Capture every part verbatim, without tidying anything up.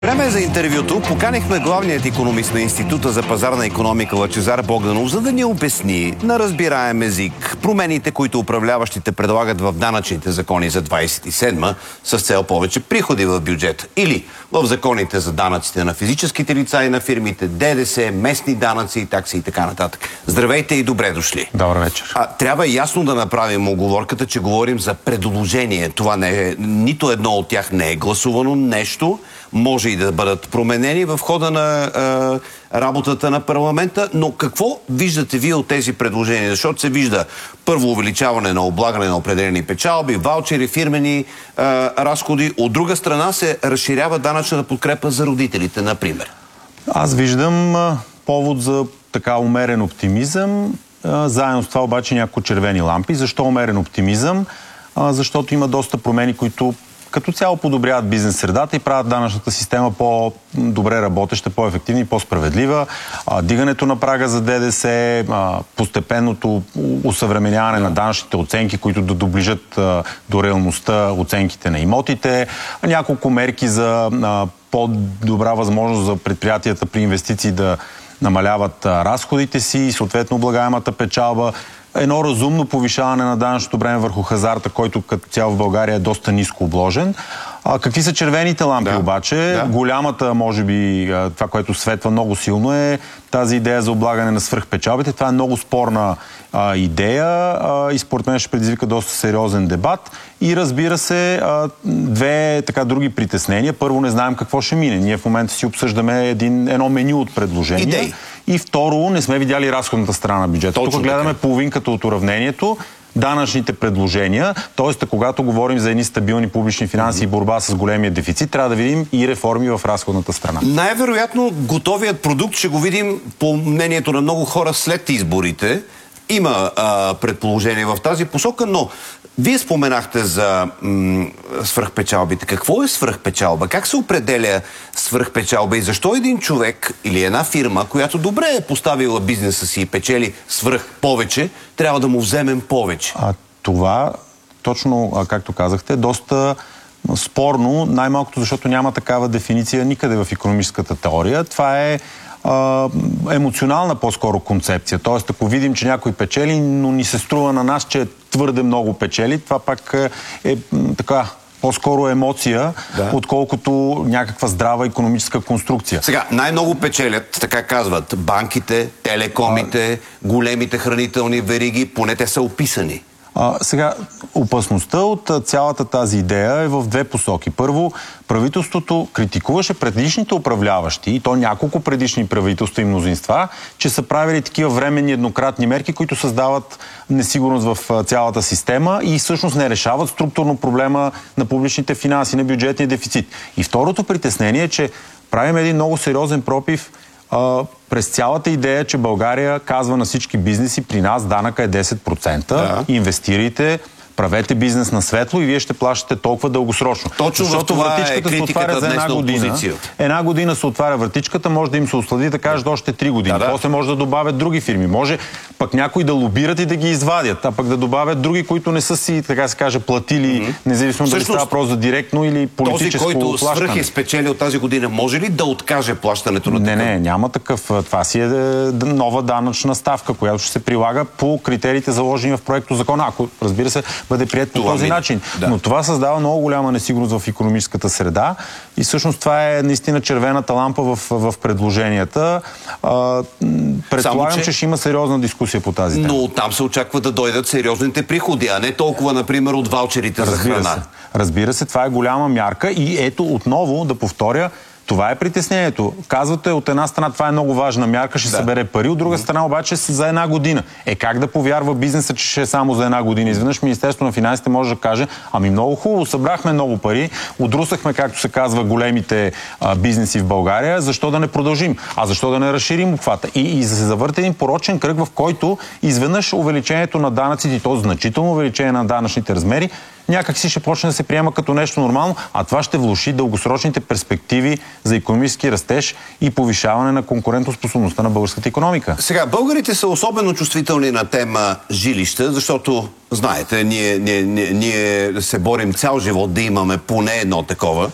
Време е за интервюто. Поканихме главният икономист на Института за пазарна икономика Лъчезар Богданов, за да ни обясни на разбираем език промените, които управляващите предлагат в данъчните закони за двадесет и седма с цел повече приходи в бюджета. Или в законите за данъците на физическите лица и на фирмите, ДДС, местни данъци и такси и така нататък. Здравейте и добре дошли. Добър вечер. А, трябва ясно да направим оговорката, че говорим за предложение. Това не е, нито едно от тях не е гласувано нещо. Може и да бъдат променени в хода на е, работата на парламента, но какво виждате вие от тези предложения? Защото се вижда първо увеличаване на облагане на определени печалби, ваучери, фирмени е, разходи. От друга страна се разширява данъчната подкрепа за родителите, например. Аз виждам а, повод за така умерен оптимизъм. А, заедно с това обаче някои червени лампи. Защо умерен оптимизъм? А, защото има доста промени, които като цяло подобряват бизнес средата и правят данъчната система по-добре работеща, по-ефективна и по-справедлива. Дигането на прага за ДДС, а, постепенното усъвременяване на данъчните оценки, които да доближат а, до реалността оценките на имотите, няколко мерки за а, по-добра възможност за предприятията при инвестиции да намаляват а, разходите си и съответно облагаемата печалба. Едно разумно повишаване на данъчното бреме върху хазарта, който като цяло в България е доста ниско обложен. А, какви са червените лампи да, обаче? Да. Голямата, може би, това, което светва много силно е тази идея за облагане на свръхпечалбите. Това е много спорна а, идея а, и според мен ще предизвика доста сериозен дебат. И разбира се, а, две така други притеснения. Първо, не знаем какво ще мине. Ние в момента си обсъждаме един, едно меню от предложения. Идеи. И второ, не сме видяли разходната страна на бюджета. Точно Тук гледаме така. половинката от уравнението, данъчните предложения, т.е. когато говорим за едни стабилни публични финанси mm-hmm. и борба с големия дефицит, трябва да видим и реформи в разходната страна. Най-вероятно готовият продукт ще го видим по мнението на много хора след изборите. Има а, предположение в тази посока, но вие споменахте за м- свръхпечалбите. Какво е свръхпечалба? Как се определя свръхпечалба и защо един човек или една фирма, която добре е поставила бизнеса си и печели свръх повече, трябва да му вземем повече? А това, точно както казахте, е доста спорно, най-малкото защото няма такава дефиниция никъде в икономическата теория. Това е емоционална по-скоро концепция. Тоест, ако видим, че някой печели, но ни се струва на нас, че твърде много печели, това пак е, е така по-скоро емоция, да. Отколкото някаква здрава икономическа конструкция. Сега, най-много печелят, така казват, банките, телекомите, а... големите хранителни вериги, поне те са описани. А, сега, опасността от цялата тази идея е в две посоки. Първо, правителството критикуваше предишните управляващи, и то няколко предишни правителства и мнозинства, че са правили такива временни еднократни мерки, които създават несигурност в цялата система и всъщност не решават структурно проблема на публичните финанси, на бюджетния дефицит. И второто притеснение е, че правим един много сериозен пропив Uh, през цялата идея, че България казва на всички бизнеси, при нас данъка е десет процента, да. Инвестирайте, правете бизнес на светло и вие ще плащате толкова дългосрочно. Точно в това е критиката днес на опозицията. Една година се отваря вратичката, може да им се услади да кажат да. Още три години. Да, да. После може да добавят други фирми. Може пък някои да лобират и да ги извадят, а пък да добавят други, които не са си, така се каже, платили, mm-hmm. независимо дали става просто за директно или политическо плащане. Този, който свръх е спечелил тази година, може ли да откаже плащането на Не, не, няма такъв. Това си е нова данъчна ставка, която ще се прилага по критериите заложени в проекто закона. Ако, разбира се, бъде прият по този начин. Да. Но това създава много голяма несигурност в икономическата среда и всъщност това е наистина червената лампа в, в предложенията. А, предполагам, Само, че... че ще има сериозна дискусия по тази тема. Но там се очаква да дойдат сериозните приходи, а не толкова, например, от ваучерите за храна. Се. Разбира се, това е голяма мярка и ето отново да повторя, това е притеснението. Казвате, от една страна това е много важна мярка, ще да. събере пари, от друга страна обаче за една година. Е как да повярва бизнеса, че ще е само за една година? Изведнъж Министерството на финансите може да каже, ами много хубаво, събрахме много пари, удрусахме, както се казва, големите а, бизнеси в България, защо да не продължим? А защо да не разширим обхвата? И, и да се завърте един порочен кръг, в който изведнъж увеличението на данъците, и то значително увеличение на данъчните размери, някак си ще почне да се приема като нещо нормално, а това ще влоши дългосрочните перспективи за икономически растеж и повишаване на конкурентоспособността на българската икономика. Сега, българите са особено чувствителни на тема жилища, защото, знаете, ние, ние, ние, ние се борим цял живот да имаме поне едно такова.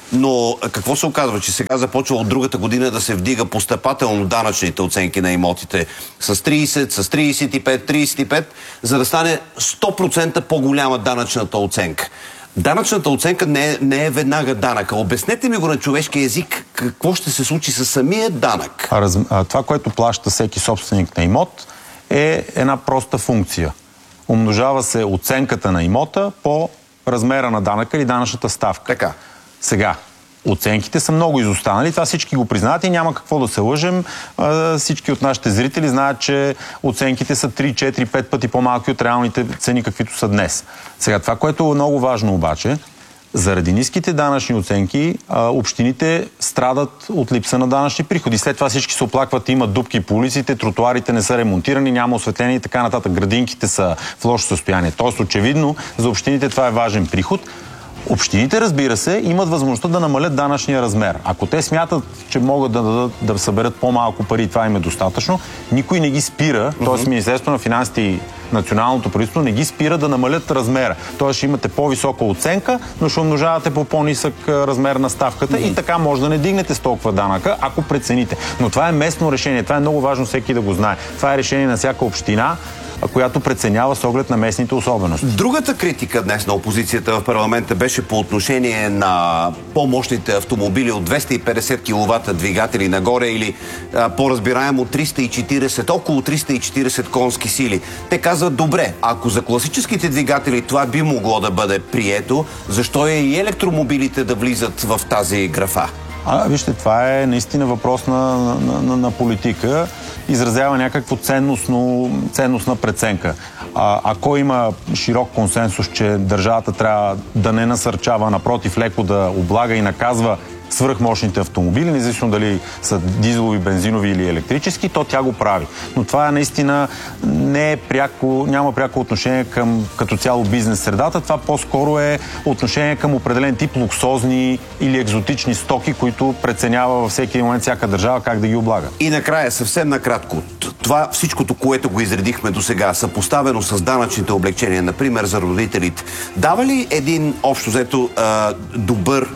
Но какво се оказва? Че сега започва от другата година да се вдига постъпателно данъчните оценки на имотите с трийсет, с трийсет и пет, трийсет и пет, за да стане сто процента по-голяма данъчната оценка. Данъчната оценка не е, не е веднага данъка. Обяснете ми го на човешки език, какво ще се случи с самия данък. А, раз, а, това, което плаща всеки собственик на имот, е една проста функция. Умножава се оценката на имота по размера на данъка или данъчната ставка. Така. Сега, оценките са много изостанали, това всички го признават и няма какво да се лъжем. Всички от нашите зрители знаят, че оценките са три, четири, пет пъти по-малки от реалните цени, каквито са днес. Сега, това, което е много важно обаче, заради ниските данъчни оценки, общините страдат от липса на данъчни приходи. След това всички се оплакват, имат дупки по улиците, тротуарите не са ремонтирани, няма осветление и така нататък. Градинките са в лошо състояние. Тоест, очевидно, за общините това е важен приход. Общините, разбира се, имат възможността да намалят данъчния размер. Ако те смятат, че могат да дадат, да съберат по-малко пари и това им е достатъчно, никой не ги спира, mm-hmm. т.е. Министерството на финансите и националното правителство не ги спира да намалят размера. Т.е. ще имате по-висока оценка, но ще умножавате по по-нисък размер на ставката mm-hmm. и така може да не дигнете с толкова данъка, ако прецените. Но това е местно решение. Това е много важно всеки да го знае. Това е решение на всяка община, която преценява с оглед на местните особености. Другата критика днес на опозицията в парламента беше по отношение на по-мощните автомобили от двеста и петдесет киловата двигатели нагоре или по-разбираемо триста и четирийсет, около триста и четирийсет конски сили. Те казват, добре, ако за класическите двигатели това би могло да бъде прието, защо е и електромобилите да влизат в тази графа? А, вижте, това е наистина въпрос на, на, на, на политика. Изразява някакво ценностно, ценностна преценка. А, ако има широк консенсус, че държавата трябва да не насърчава, напротив, леко да облага и наказва свръхмощните автомобили, независимо дали са дизелови, бензинови или електрически, то тя го прави. Но това наистина не е пряко, няма пряко отношение към като цяло бизнес средата. Това по-скоро е отношение към определен тип луксозни или екзотични стоки, които преценява във всеки момент всяка държава как да ги облага. И накрая, съвсем накратко, това всичкото, което го изредихме до сега, съпоставено с данъчните облегчения, например за родителите, дава ли един общо взето добър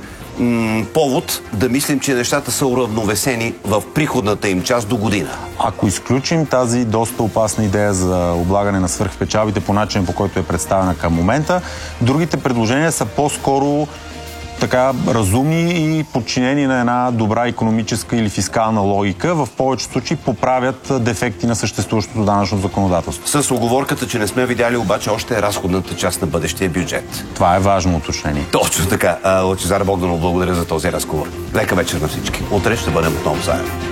повод да мислим, че нещата са уравновесени в приходната им част до година? Ако изключим тази доста опасна идея за облагане на свръхпечалбите по начин, по който е представена към момента, другите предложения са по-скоро така разумни и подчинени на една добра икономическа или фискална логика, в повечето случаи поправят дефекти на съществуващото данъчно законодателство. С уговорката, че не сме видяли обаче още разходната част на бъдещия бюджет. Това е важно уточнение. Точно така. Лъчезар Богданов, благодаря за този разговор. Лека вечер на всички. Утре ще бъдем отново заедно.